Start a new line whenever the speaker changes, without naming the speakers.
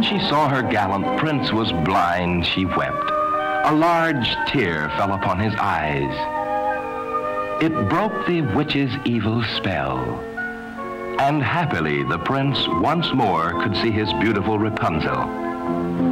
when she saw her gallant prince was blind, she wept. A large tear fell upon his eyes. It broke the witch's evil spell, and happily the prince once more could see his beautiful Rapunzel.